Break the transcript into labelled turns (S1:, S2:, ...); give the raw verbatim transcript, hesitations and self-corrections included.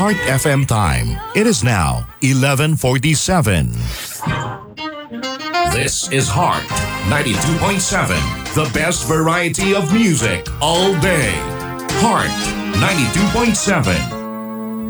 S1: Heart F M time. It is now eleven forty-seven. This is Heart ninety-two point seven. The best variety of music all day. Heart ninety-two point seven.